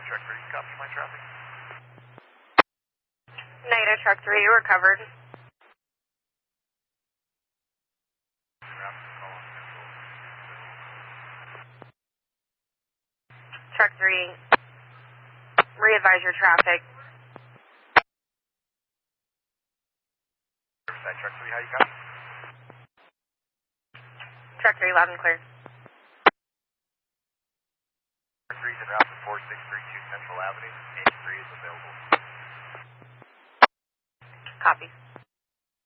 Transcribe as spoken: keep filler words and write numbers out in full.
Truck three, copy my traffic. Negative, Truck three, you were covered. Truck three, re-advise your traffic. Riverside, Truck three, how you copy? Truck three, loud and clear. Truck three is en route to four six three two Central Avenue. H three is available. Copy.